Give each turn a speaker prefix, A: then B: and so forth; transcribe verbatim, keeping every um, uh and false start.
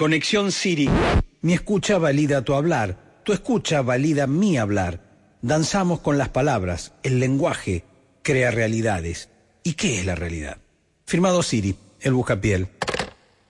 A: Conexión Siri. Mi escucha valida tu hablar, tu escucha valida mi hablar. Danzamos con las palabras, el lenguaje crea realidades. ¿Y qué es la realidad? Firmado Siri, el buscapiel.